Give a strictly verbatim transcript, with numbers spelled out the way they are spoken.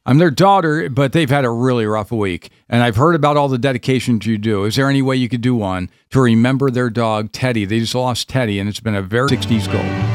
I'm their daughter, but they've had a really rough week. And I've heard about all the dedications you do. Is there any way you could do one to remember their dog, Teddy? They just lost Teddy, and it's been a very sixties goal.